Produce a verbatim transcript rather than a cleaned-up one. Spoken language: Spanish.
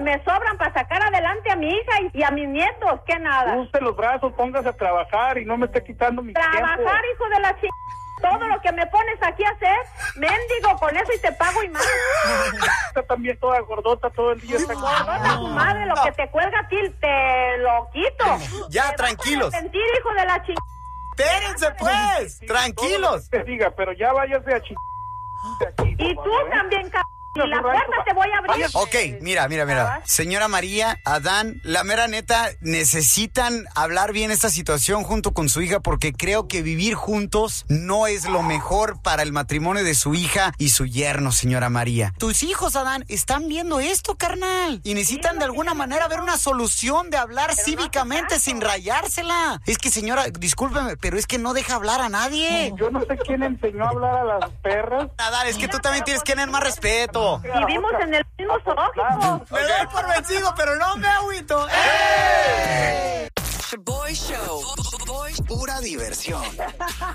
me sobran para sacar adelante a mi hija y, y a mis nietos, que nada. Use los brazos, póngase a trabajar y no me esté quitando mi Trabajar, tiempo. hijo de la ch... Todo lo que me pones aquí a hacer, mendigo con eso y te pago y más. Está también toda gordota todo el día. Está Gordota tu madre, lo que te cuelga a ti te lo quito. Ya, Te tranquilos. vas a arrepentir, hijo de la ch... Espérense, pues. Sí, Tranquilos. todo lo que te diga, pero ya váyase a ch... aquí, por Y tú favor, ¿eh? también, c... Y la puerta te voy a abrir. Ok, mira, mira, mira. Señora María, Adán, la mera neta, necesitan hablar bien esta situación junto con su hija porque creo que vivir juntos no es lo mejor para el matrimonio de su hija y su yerno, señora María. Tus hijos, Adán, están viendo esto, carnal, y necesitan de alguna manera ver una solución de hablar cívicamente sin rayársela. Es que, señora, discúlpeme, pero es que no deja hablar a nadie. Yo no sé quién enseñó a hablar a las perras. Adán, es que tú también tienes que tener más respeto. Vivimos en el mismo zoológico. Me doy por vencido, pero no me agüito. ¡Eh! The Boy Show. Pura diversión.